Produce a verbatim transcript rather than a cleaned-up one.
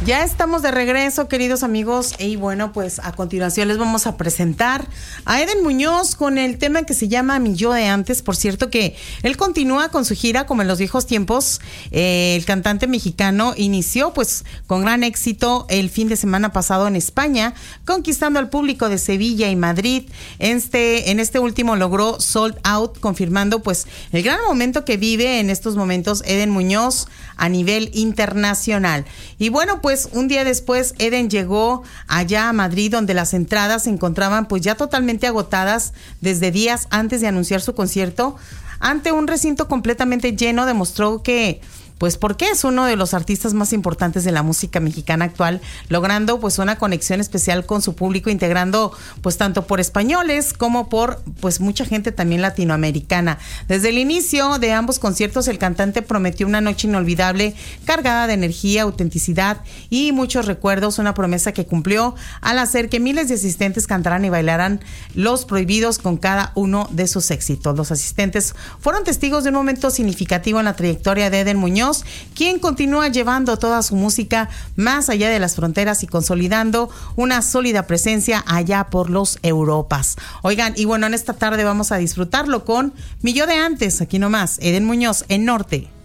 Ya estamos de regreso, queridos amigos, y bueno, pues a continuación les vamos a presentar a Eden Muñoz con el tema que se llama Mi Yo de Antes. Por cierto que él continúa con su gira como en los viejos tiempos. Eh, el cantante mexicano inició pues con gran éxito el fin de semana pasado en España, conquistando al público de Sevilla y Madrid. Este, en este último logró sold out, confirmando pues el gran momento que vive en estos momentos Eden Muñoz a nivel internacional. Y bueno, pues un día después Eden llegó allá a Madrid, donde las entradas se encontraban pues ya totalmente agotadas desde días antes de anunciar su concierto. Ante un recinto completamente lleno, demostró que pues porque es uno de los artistas más importantes de la música mexicana actual, logrando pues una conexión especial con su público, integrando pues tanto por españoles como por pues mucha gente también latinoamericana. Desde el inicio de ambos conciertos, el cantante prometió una noche inolvidable, cargada de energía, autenticidad y muchos recuerdos, una promesa que cumplió al hacer que miles de asistentes cantaran y bailaran Los Prohibidos con cada uno de sus éxitos. Los asistentes fueron testigos de un momento significativo en la trayectoria de Eden Muñoz, quien continúa llevando toda su música más allá de las fronteras y consolidando una sólida presencia allá por los Europas. Oigan, y bueno, en esta tarde vamos a disfrutarlo con Mi Yo de Antes, aquí nomás, Eden Muñoz en Norte.